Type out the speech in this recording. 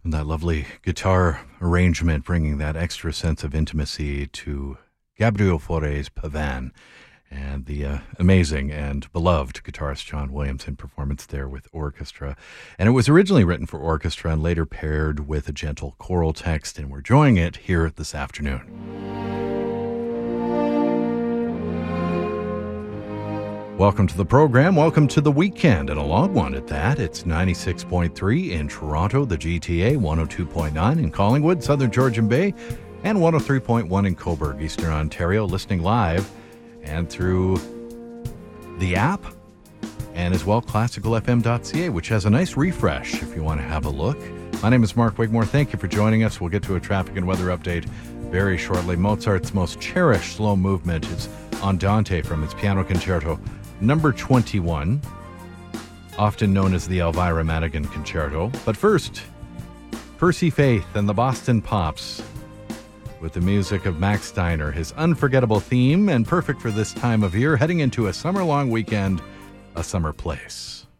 And that lovely guitar arrangement, bringing that extra sense of intimacy to Gabriel Fauré's Pavane, and the amazing and beloved guitarist John Williams in performance there with orchestra. And it was originally written for orchestra and later paired with a gentle choral text, and we're enjoying it here this afternoon. Welcome to the program. Welcome to the weekend, and a long one at that. It's 96.3 in Toronto, the GTA, 102.9 in Collingwood, Southern Georgian Bay, and 103.1 in Cobourg, Eastern Ontario, listening live and through the app, and as well classicalfm.ca, which has a nice refresh if you want to have a look. My name is Mark Wigmore. Thank you for joining us. We'll get to a traffic and weather update very shortly. Mozart's most cherished slow movement is Andante from his piano concerto number 21, often known as the Elvira Madigan Concerto. But first, Percy Faith and the Boston Pops with the music of Max Steiner, his unforgettable theme, and perfect for this time of year, heading into a summer-long weekend, A Summer Place.